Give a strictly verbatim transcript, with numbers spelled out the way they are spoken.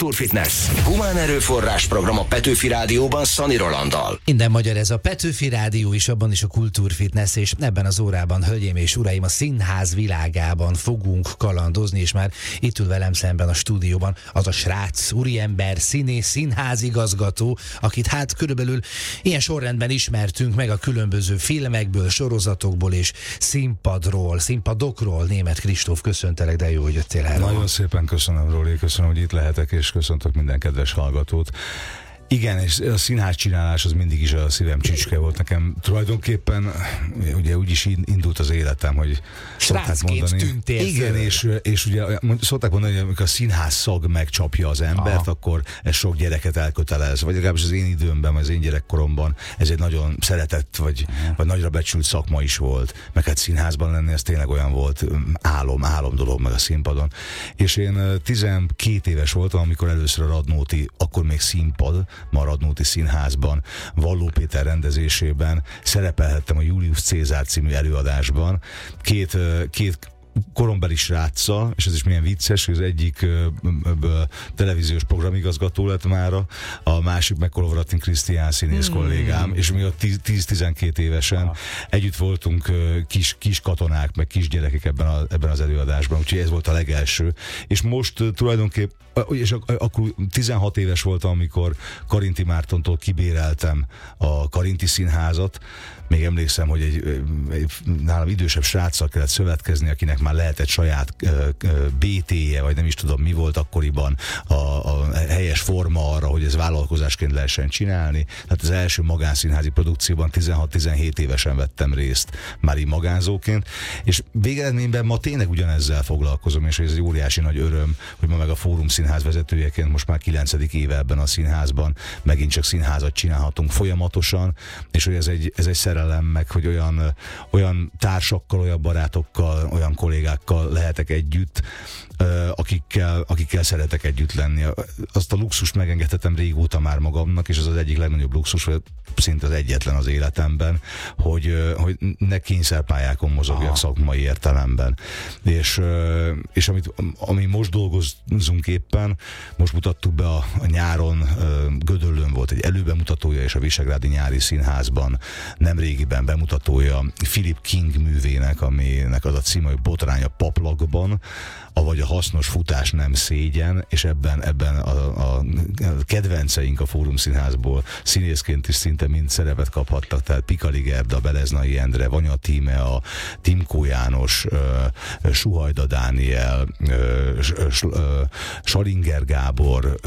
Kultúrfitness. Humán erőforrás program a Petőfi Rádióban Szani Rolanddal. Minden magyar ez a Petőfi Rádió is, abban is a Kultúrfitness, és ebben az órában, hölgyeim és uraim, a színház világában fogunk kalandozni, és már itt ül velem szemben a stúdióban az a srác, úriember, színész, színházigazgató, akit hát körülbelül ilyen sorrendben ismertünk meg a különböző filmekből, sorozatokból és színpadról, színpadokról. Németh Kristóf, köszöntelek, de jó, hogy jöttél el. Nagyon szépen köszönöm, Róli, köszönöm, hogy itt lehetek, és köszöntök minden kedves hallgatót. Igen, és a színház csinálás az mindig is a szívem csücske volt nekem. Tulajdonképpen ugye úgy is indult az életem, hogy szokták mondani. Igen, és, és ugye szokták mondani, hogy amikor a színház szag megcsapja az embert, aha, akkor ez sok gyereket elkötelez. Vagy legalábbis az én időmben, az én gyerekkoromban ez egy nagyon szeretett, vagy, vagy nagyra becsült szakma is volt. Meg hát színházban lenni, ez tényleg olyan volt, álom, álom dolog meg a színpadon. És én tizenkét éves voltam, amikor először a Radnóti, akkor még színpad, ma a Radnóti Színházban, Valló Péter rendezésében szerepelhettem a Julius Cézár című előadásban. Két, két korombeli sráccal, és ez is milyen vicces, hogy az egyik ö, ö, ö, televíziós programigazgató lett mára, a másik meg Kolovratin Krisztián színész hmm. kollégám, és mi a tíz-tizenkét évesen ah. együtt voltunk ö, kis, kis katonák, meg kis gyerekek ebben, a, ebben az előadásban, úgyhogy ez volt a legelső. És most ö, tulajdonképp, és ak- akkor tizenhat éves voltam, amikor Karinti Mártontól kibéreltem a Karinti Színházat. Még emlékszem, hogy egy, egy nálam idősebb sráccal kellett szövetkezni, akinek már lehetett saját bé té-je, vagy nem is tudom mi volt akkoriban a, a helyes forma arra, hogy ez vállalkozásként lehessen csinálni. Hát az első magánszínházi produkcióban tizenhat-tizenhét évesen vettem részt, már így magánzóként, és végeredményben ma tényleg ugyanezzel foglalkozom, és ez egy óriási nagy öröm, hogy ma meg a Fórum Színház vezetőjeként most már kilencedik éve ebben a színházban megint csak színházat csinálhatunk folyamatosan, és hogy ez egy, ez egy szerelem, meg hogy olyan, olyan társakkal, olyan barátokkal, olyan kollégákkal lehetek együtt, akikkel, akikkel szeretek együtt lenni. Azt a luxust megengedhetem régóta már magamnak, és ez az egyik legnagyobb luxus, vagy szinte az egyetlen az életemben, hogy, hogy ne kényszerpályákon mozogjak aha. szakmai értelemben. És, és amit, ami most dolgozunk éppen, most mutattuk be a, a nyáron, Gödöllőn volt egy előbemutatója, és a Visegrádi Nyári Színházban nemrégiben bemutatója Philip King művének, aminek az a címe, hogy Botrány a paplakban, avagy a hasznos futás nem szégyen, és ebben, ebben a, a kedvenceink a Fórum Színházból színészként is szinte mind szerepet kaphattak, tehát Pikali Gerda, Beleznai Endre, Vanya Tímea, Timkó János, Suhajda Dániel, Salinger Gábor,